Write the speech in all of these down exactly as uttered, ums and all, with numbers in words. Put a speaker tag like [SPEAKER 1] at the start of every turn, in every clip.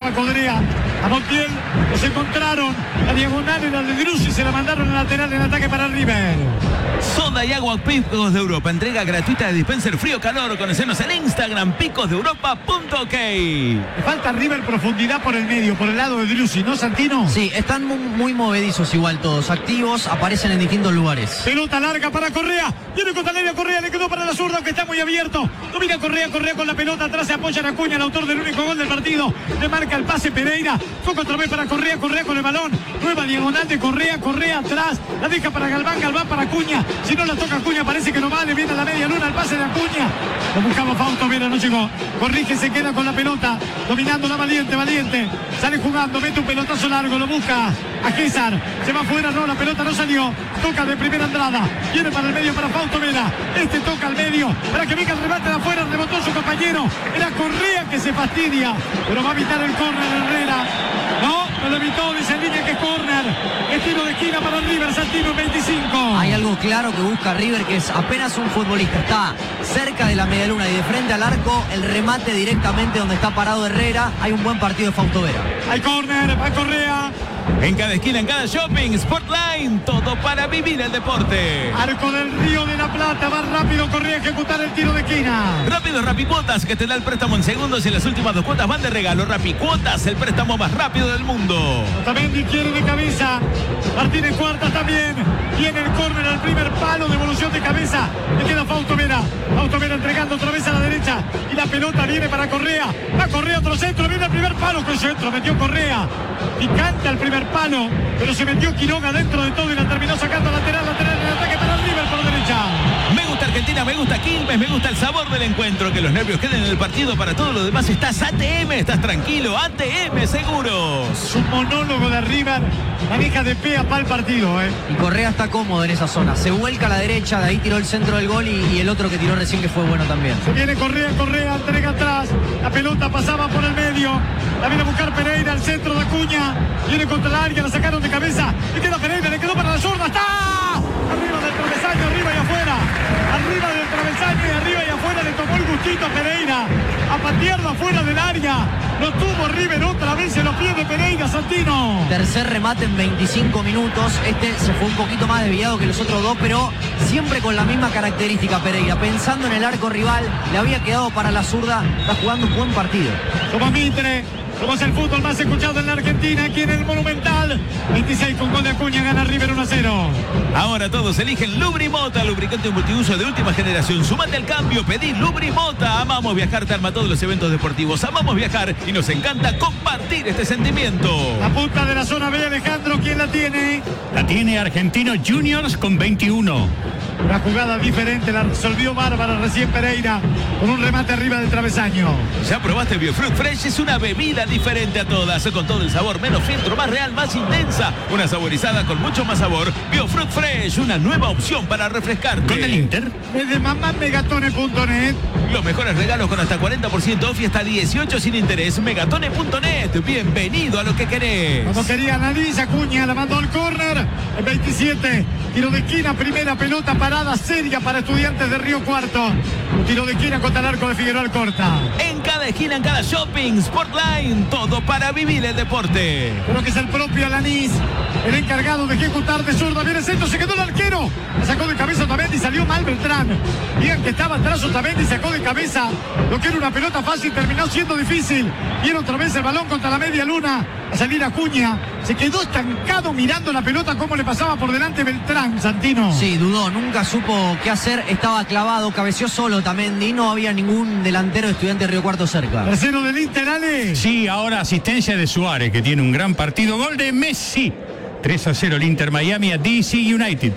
[SPEAKER 1] para Codrea. A Montiel los encontraron. La diagonal era de Drussi, se la mandaron al lateral en ataque para River.
[SPEAKER 2] Soda y agua Picos de Europa. Entrega gratuita de dispenser frío-calor. Conocenos en Instagram, picos de europa punto ok.
[SPEAKER 1] Le falta River profundidad por el medio, por el lado de Drussi, ¿no, Santino?
[SPEAKER 3] Sí, están muy, muy movedizos igual todos. Activos, aparecen en distintos lugares.
[SPEAKER 1] Pelota larga para Correa. Viene contra Nelia Correa, le quedó para la zurda, aunque está muy abierto. Domina Correa, Correa con la pelota. Atrás se apoya en Acuña, el autor del único gol del partido. Le marca el pase Pereira. Toca otra vez para Correa, Correa con el balón. Nueva diagonal de Correa, Correa atrás. La deja para Galván, Galván para Acuña. Si no la toca Acuña, parece que no vale. Viene a la media luna el pase de Acuña. Lo buscaba Fausto Vera, no llegó. Corrige, se queda con la pelota. Dominando la Valiente, Valiente. Sale jugando, mete un pelotazo largo, lo busca a César. Se va afuera, no, la pelota no salió. Toca de primera Andrada. Viene para el medio para Fausto Vera. Este toca al medio para que venga el remate de afuera. Rebotó su compañero. Era Correa que se fastidia. Pero va a evitar el córner Herrera. No, no lo evitó, dice en línea que es córner. Es tiro de esquina para River, Santino veinticinco.
[SPEAKER 3] Hay algo claro que busca River, que es apenas un futbolista. Está cerca de la medialuna y de frente al arco, el remate directamente donde está parado Herrera. Hay un buen partido de Fausto Vera.
[SPEAKER 1] Hay córner, va Correa.
[SPEAKER 2] En cada esquina, en cada shopping, Sportline, todo para vivir el deporte.
[SPEAKER 1] Arco del Río de la Plata, va rápido Correa a ejecutar el tiro de esquina.
[SPEAKER 2] Rápido Rapicuotas, que te da el préstamo en segundos y las últimas dos cuotas van de regalo. Rapicuotas, el préstamo más rápido del mundo.
[SPEAKER 1] Otamendi quiere de cabeza. Martínez Cuartas también. Viene el córner al primer palo, devolución de cabeza. Le queda Fausto Vera. Fausto Vera entregando otra vez a la derecha. Y la pelota viene para Correa. Va Correa, otro centro, viene el primer palo con centro. Metió Correa. Picante al primer palo, pero se metió Quiroga dentro de todo y la terminó sacando lateral, lateral en el ataque para el River por derecha.
[SPEAKER 2] Me gusta Argentina, me gusta Quilmes, me gusta el sabor del encuentro, que los nervios queden en el partido. Para todo lo demás estás A T M, estás tranquilo, A T M Seguros.
[SPEAKER 1] Su monólogo de River maneja de pe a pa el partido, ¿eh?
[SPEAKER 3] Y Correa está cómodo en esa zona. Se vuelca a la derecha, de ahí tiró el centro del gol y, y el otro que tiró recién que fue bueno también.
[SPEAKER 1] Se viene Correa, Correa, entrega atrás. La pelota pasaba por el medio. La viene a buscar Pereira, al centro de Acuña. Viene contra el área, la sacaron de cabeza. Le queda Pereira, le quedó para la zurda. ¡Está! Arriba del travesaño, arriba y afuera. Arriba del travesaño y arriba y afuera le tomó el gustito a Pereira. A patearlo afuera del área. Lo tuvo River otra vez en los pies de Pereira, Santino.
[SPEAKER 3] Tercer remate en veinticinco minutos. Este se fue un poquito más desviado que los otros dos, pero siempre con la misma característica Pereira. Pensando en el arco rival, le había quedado para la zurda. Está jugando un buen partido.
[SPEAKER 1] Toma Mitre. Somos el fútbol más escuchado en la Argentina, aquí en el Monumental. veintiséis con gol de Acuña, gana River uno a cero.
[SPEAKER 2] Ahora todos eligen Lubrimota, lubricante multiuso de última generación. Sumate al cambio, pedí Lubrimota. Amamos viajar, te arma todos los eventos deportivos. Amamos viajar y nos encanta compartir este sentimiento.
[SPEAKER 1] La punta de la zona B, Alejandro, ¿quién la tiene?
[SPEAKER 4] La tiene Argentino Juniors con veintiuno.
[SPEAKER 1] Una jugada diferente, la resolvió Bárbara recién Pereira con un remate arriba del travesaño.
[SPEAKER 2] ¿Ya probaste Biofruit Fresh? Es una bebida diferente a todas, con todo el sabor, menos filtro, más real, más intensa. Una saborizada con mucho más sabor. Biofruit Fresh, una nueva opción para refrescarte.
[SPEAKER 4] Con el Inter.
[SPEAKER 1] Desde mamá megatone punto net.
[SPEAKER 2] Los mejores regalos con hasta cuarenta por ciento off y hasta dieciocho sin interés. megatone punto net. Bienvenido a lo que querés.
[SPEAKER 1] Como quería Nariz, Acuña la mandó al córner. El veintisiete, tiro de esquina, primera pelota parada seria para Estudiantes de Río Cuarto. Un tiro de esquina contra el arco de Figueroa Alcorta.
[SPEAKER 2] En cada esquina, en cada shopping, Sportline, todo para vivir el deporte.
[SPEAKER 1] Creo que es el propio Alanís, el encargado de ejecutar de zurda. Viene el centro, se quedó el arquero. La sacó de cabeza Otamendi, salió mal Beltrán. Bien que estaba atrás Otamendi, sacó de cabeza. Lo que era una pelota fácil terminó siendo difícil. Viene otra vez el balón contra la media luna. A salir Acuña. Se quedó estancado mirando la pelota cómo le pasaba por delante Beltrán, Santino.
[SPEAKER 3] Sí, dudó, nunca supo qué hacer. Estaba clavado, cabeció solo Otamendi. No había ningún delantero de Estudiantes de Río Cuarto cerca.
[SPEAKER 1] Tercero del Inter, Ale.
[SPEAKER 4] Sí, ahora asistencia de Suárez, que tiene un gran partido. Gol de Messi. tres a cero el Inter Miami a D C United.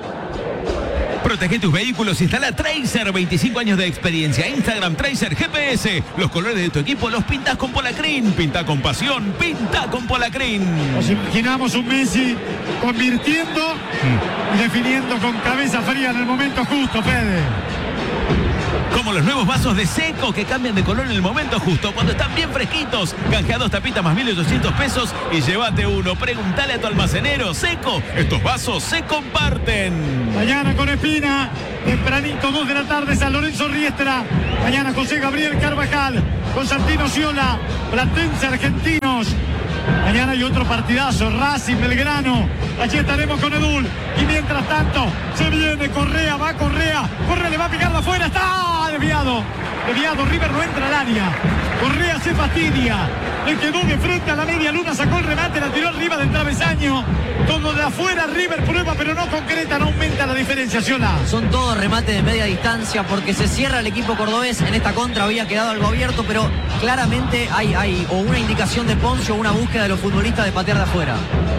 [SPEAKER 2] Protege tus vehículos, instala Tracer, veinticinco años de experiencia. Instagram Tracer G P S. Los colores de tu equipo los pintas con Polacrin. Pinta con pasión, pinta con Polacrin.
[SPEAKER 1] Nos imaginamos un Messi convirtiendo mm. y definiendo con cabeza fría en el momento justo, Fede.
[SPEAKER 2] Como los nuevos vasos de Seco que cambian de color en el momento justo, cuando están bien fresquitos. Canjea dos tapitas más mil ochocientos pesos y llévate uno. Preguntale a tu almacenero. Seco, estos vasos se comparten.
[SPEAKER 1] Mañana con Espina, tempranito, dos de la tarde, San Lorenzo Riestra. Mañana José Gabriel Carvajal, con Santino Ciola, Platense Argentino. mañana hay otro partidazo, Racing Belgrano. Allí estaremos con Edul. Y mientras tanto, se viene Correa, va Correa. Correa le va a picar de afuera. Está desviado. Desviado, River no entra al área. Correa se fastidia. Le quedó de frente a la media luna, sacó el remate, la tiró arriba del travesaño. Todo de afuera, River prueba, pero no concreta, no aumenta la diferenciación.
[SPEAKER 3] Son todos remates de media distancia porque se cierra el equipo cordobés. En esta contra había quedado algo abierto, pero claramente hay, hay o una indicación de Poncio o una búsqueda de los futbolistas de patear de afuera.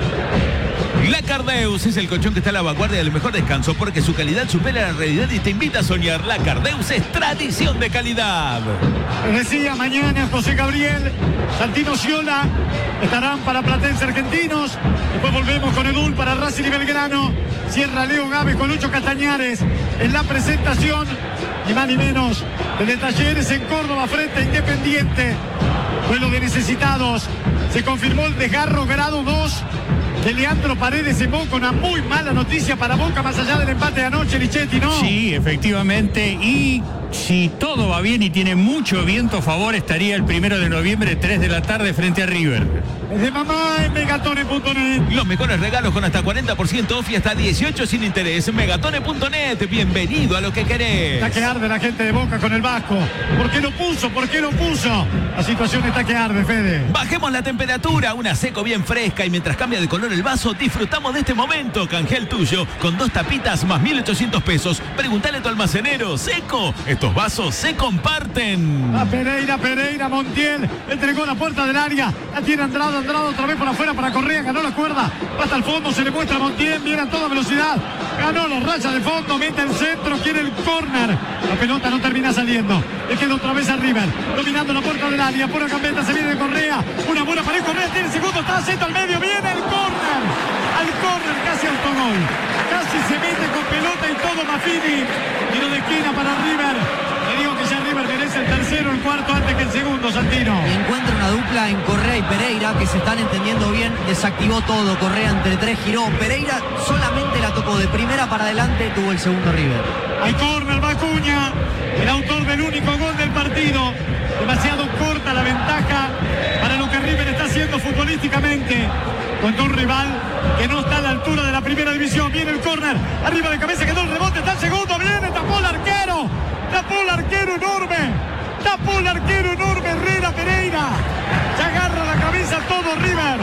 [SPEAKER 2] La Cardeus es el colchón que está a la vanguardia del mejor descanso porque su calidad supera la realidad y te invita a soñar. La Cardeus es tradición de calidad.
[SPEAKER 1] Les decía, mañana José Gabriel, Santino Sciola estarán para Platense Argentinos. Después volvemos con Edul para Racing y Belgrano. Cierra Leo Gávez con Lucho Castañares en la presentación. Ni más ni menos de Talleres en Córdoba frente a Independiente. Duelo de necesitados. Se confirmó el desgarro grado dos de Leandro Paredes en Boca. Una muy mala noticia para Boca, más allá del empate de anoche, Lichetti, ¿no?
[SPEAKER 4] Sí, efectivamente. Y si todo va bien y tiene mucho viento a favor, estaría el primero de noviembre, tres de la tarde, frente a River.
[SPEAKER 1] Es de mamá en megatone punto net.
[SPEAKER 2] Los mejores regalos con hasta cuarenta por ciento off y hasta dieciocho sin interés. megatone punto net. Bienvenido a lo que querés.
[SPEAKER 1] Está que arde la gente de Boca con el Vasco. ¿Por qué lo puso? ¿Por qué lo puso? La situación está que arde, Fede.
[SPEAKER 2] Bajemos la temperatura, una seco bien fresca y mientras cambia de color el vaso, disfrutamos de este momento. Canjea el tuyo con dos tapitas más mil ochocientos pesos. Preguntale a tu almacenero. Seco, estos vasos se comparten.
[SPEAKER 1] A Pereira, Pereira, Montiel entregó la puerta del área. La tiene Andrade, Andrade otra vez por afuera para Correa. Ganó la cuerda. Hasta el fondo se le muestra a Montiel. Viene a toda velocidad. Ganó la raya de fondo. Mete el centro. Quiere el córner. La pelota no termina saliendo. Le queda otra vez a River. Dominando la puerta del área. Pura gambeta. Se viene de Correa. Una buena pared. Correa tiene el segundo. Está aceito al medio. Viene el córner. Al córner. Casi autogol. Casi se mete con pelota y todo Maffini. Tiro de esquina para River. Le digo que ya River merece el tercero, el cuarto antes que el segundo, Santino.
[SPEAKER 3] Encuentra una dupla en Correa y Pereira que se están entendiendo bien. Desactivó todo. Correa entre tres giró. Pereira solamente la tocó de primera para adelante. Tuvo el segundo River.
[SPEAKER 1] Hay córner, va Acuña, el autor del único gol del partido. Demasiado corta la ventaja para lo que River está haciendo futbolísticamente contra un rival que no está a la altura de la primera división. Viene el córner, arriba de cabeza quedó el rebote, está el segundo, viene, tapó el arquero, tapó el arquero enorme, tapó el arquero enorme, Herrera Pereira, se agarra la cabeza todo River,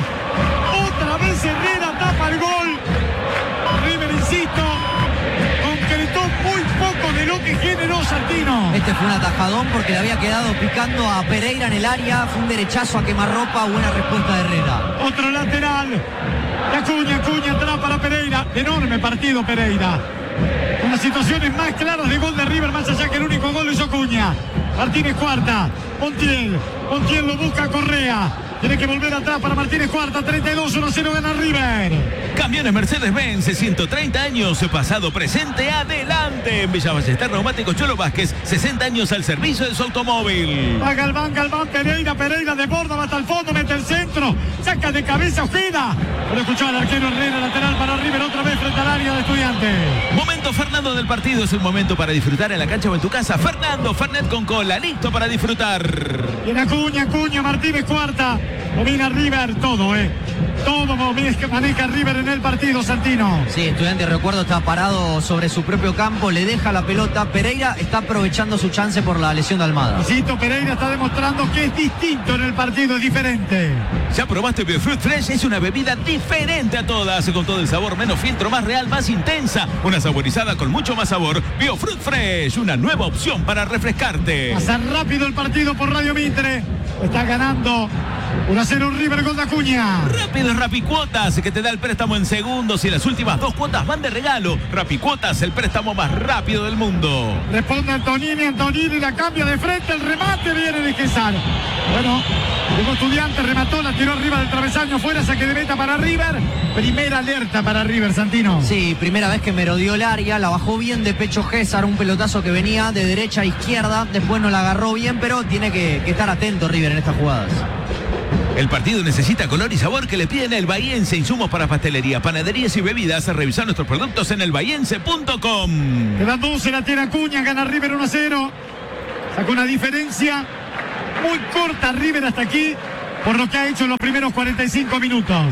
[SPEAKER 1] otra vez Herrera tapa el gol, River, insisto, concretó muy poco de lo que generó Santino.
[SPEAKER 3] Este fue un atajadón porque le había quedado picando a Pereira en el área. Fue un derechazo a quemarropa. Buena respuesta de Herrera.
[SPEAKER 1] Otro lateral. Acuña, Acuña atrás para Pereira. Enorme partido Pereira. Con las situaciones más claras de gol de River, más allá que el único gol lo hizo Acuña. Martínez Cuarta. Montiel. Montiel lo busca a Correa. Tiene que volver atrás para Martínez Cuarta. treinta y dos, uno a cero gana River.
[SPEAKER 2] Camiones Mercedes-Benz, ciento treinta años, pasado, presente, adelante. En Villa Ballester, Neumáticos Cholo Vázquez, sesenta años al servicio de su automóvil.
[SPEAKER 1] Va Galván, Galván, Pereira, Pereira de borda, va hasta el fondo, mete el centro, saca de cabeza Ojeda. Lo escuchó al arquero Herrera, lateral para River, otra vez frente al área de Estudiantes.
[SPEAKER 2] Momento Fernando del partido, es el momento para disfrutar en la cancha o en tu casa. Fernando, Fernet con cola, listo para disfrutar.
[SPEAKER 1] Viene Acuña, Acuña, Martínez Cuarta. Domina River, todo, eh. Todo maneja River en el partido, Santino.
[SPEAKER 3] Sí, Estudiante, recuerdo, está parado sobre su propio campo, le deja la pelota. Pereira está aprovechando su chance por la lesión de Almada.
[SPEAKER 1] Cito, Pereira está demostrando que es distinto en el partido, es diferente.
[SPEAKER 2] ¿Ya probaste Biofruit Fresh? Es una bebida diferente a todas, con todo el sabor, menos filtro, más real, más intensa. Una saborizada con mucho más sabor. Biofruit Fresh, una nueva opción para refrescarte.
[SPEAKER 1] Pasa rápido el partido por Radio Mitre. Está ganando uno a cero River, gol de Acuña.
[SPEAKER 2] Rápido Rapicuotas, que te da el préstamo en segundos y las últimas dos cuotas van de regalo. Rapicuotas, el préstamo más rápido del mundo.
[SPEAKER 1] Responde Antonini, Antonini la cambia de frente, el remate viene de Quesar. Bueno, como Estudiante remató, la tiró arriba del travesaño, fuera, saque de meta para River. Primera alerta para River, Santino.
[SPEAKER 3] Sí, primera vez que merodeó el área, la bajó bien de pecho Gésar, un pelotazo que venía de derecha a izquierda, después no la agarró bien, pero tiene que, que estar atento River en estas jugadas.
[SPEAKER 2] El partido necesita color y sabor que le piden el Bahiense. Insumos para pastelería, panaderías y bebidas. Revisar nuestros productos en el bahiense punto com.
[SPEAKER 1] Quedan doce, la tiene Acuña, gana River uno a cero. Sacó una diferencia muy corta River hasta aquí. por lo que ha hecho en los primeros cuarenta y cinco minutos.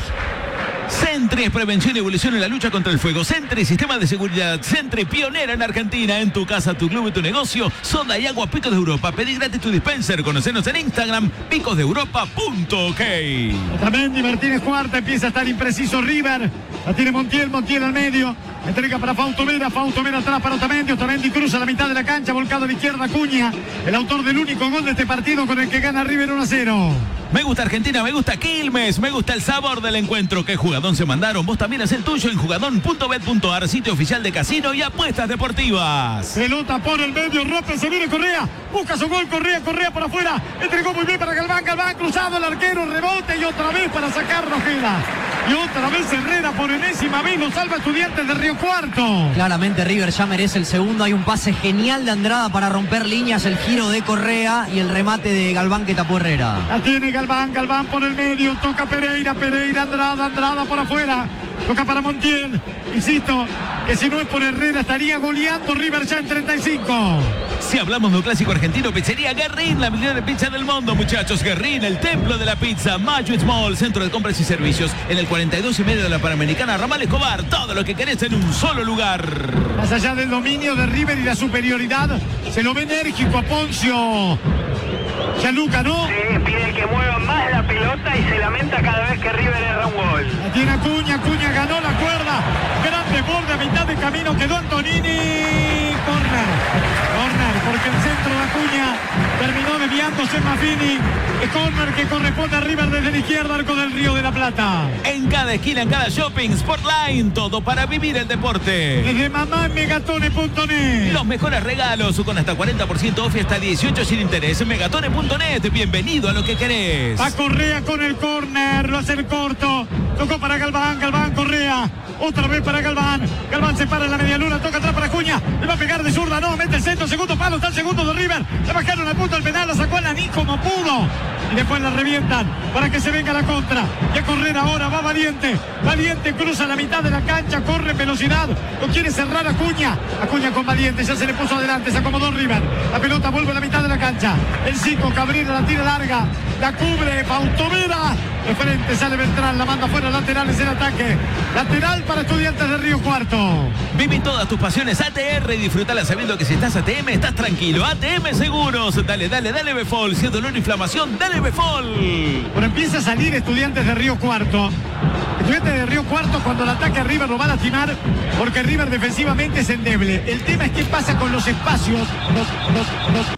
[SPEAKER 2] Sentry es prevención y evolución en la lucha contra el fuego. Sentry, sistema de seguridad. Sentry, pionera en Argentina. En tu casa, tu club y tu negocio. Soda y agua Picos de Europa. Pedí gratis tu dispenser. Conocenos en Instagram, picos de europa punto ok.
[SPEAKER 1] Otamendi, Martínez cuarta, empieza a estar impreciso River. La tiene Montiel, Montiel al medio. Entrega para Fausto Vera, Fausto Vera atrás para Otamendi. Otamendi cruza la mitad de la cancha, volcado a la izquierda Acuña, el autor del único gol de este partido con el que gana River uno a cero.
[SPEAKER 2] Me gusta Argentina, me gusta Quilmes, me gusta el sabor del encuentro. ¿Qué jugadón se mandaron? Vos también haz el tuyo en jugadón punto bet punto ar, sitio oficial de casino y apuestas deportivas.
[SPEAKER 1] Pelota por el medio, rompe, se viene Correa, busca su gol, Correa, Correa por afuera, entregó muy bien para Galván, Galván cruzado el arquero, rebote y otra vez para sacarlo Ojeda. Y otra vez Herrera por enésima vez lo salva Estudiantes de Río Cuarto.
[SPEAKER 3] Claramente River ya merece el segundo. Hay un pase genial de Andrada para romper líneas, el giro de Correa y el remate de Galván que tapó Herrera.
[SPEAKER 1] La tiene Galván, Galván por el medio, toca Pereira, Pereira, Andrada, Andrada por afuera. Toca para Montiel. Insisto, que si no es por Herrera estaría goleando River ya en treinta y cinco.
[SPEAKER 2] Si hablamos de un clásico argentino, pizzería Guerrín, la mejor pizza del mundo, muchachos. Guerrín, el templo de la pizza. Mayo Small, centro de compras y servicios. En el cuarenta y dos y medio de la Panamericana, Ramal Escobar. Todo lo que querés en un solo lugar.
[SPEAKER 1] Más allá del dominio de River y la superioridad, se lo ve enérgico a Poncio. Gianluca, ¿no?
[SPEAKER 5] Sí, pide que mueva más la pelota y se lamenta cada vez que River erra un gol.
[SPEAKER 1] La tiene Acuña, Acuña ganó la cuerda. Gran desborde a mitad de camino, quedó Antonini. Corner, corner, porque el centro de Acuña terminó desviándose Maffini. El corner que corresponde a River desde la izquierda, arco del Río de la Plata.
[SPEAKER 2] En cada esquina, en cada shopping, Sportline, todo para vivir el deporte.
[SPEAKER 1] Desde mamá en megatone punto net.
[SPEAKER 2] Los mejores regalos con hasta cuarenta por ciento off y hasta dieciocho sin interés. megatone punto net, bienvenido a lo que querés.
[SPEAKER 1] A Correa con el córner, lo hace el corto. Tocó para Galván, Galván, Correa. Otra vez para Galván. Galván se para en la media luna, toca atrás para Acuña. Le va a pegar de zurda, no, mete el centro, segundo palo, está el segundo de River. Le bajaron al punto del penal, la sacó a Laní como pudo. Y después la revientan para que se venga la contra. Y a correr ahora, va Valiente. Valiente cruza la mitad de la cancha, corre en velocidad. Lo quiere cerrar Acuña. Acuña con Valiente, ya se le puso adelante, se acomodó River. La pelota vuelve a la mitad de la cancha. El cinco, Cabrera la tira larga. La cubre Pautovera. De frente sale Beltrán, la manda fuera, laterales en ataque. Lateral para Estudiantes de Río Cuarto.
[SPEAKER 2] Viví todas tus pasiones A T R y disfrutala sabiendo que si estás A T M estás tranquilo. A T M Seguros. Dale, dale, dale Befol. Si es dolor o inflamación, dale Befol.
[SPEAKER 1] Bueno, empieza a salir Estudiantes de Río Cuarto. Estudiantes de Río Cuarto cuando el ataque a River lo va a lastimar porque River defensivamente es endeble. El tema es qué pasa con los espacios, los, los, los,